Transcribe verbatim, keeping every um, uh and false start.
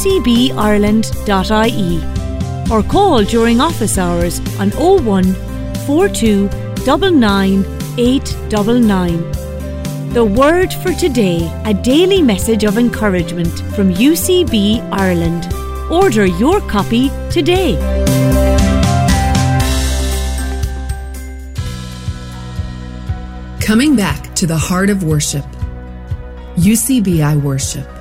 c b ireland dot i e or call during office hours on oh one, four two nine nine, eight nine nine. The Word for Today, a daily message of encouragement from U C B Ireland. Order your copy today. Coming back to the heart of worship. U C B I Worship.